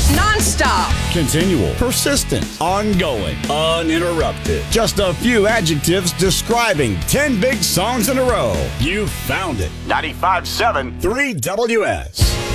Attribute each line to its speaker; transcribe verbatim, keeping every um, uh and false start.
Speaker 1: Non-stop.
Speaker 2: Continual. Persistent. Ongoing. Uninterrupted. Just a few adjectives describing ten big songs in a row. You found it. ninety-five point seven three W S.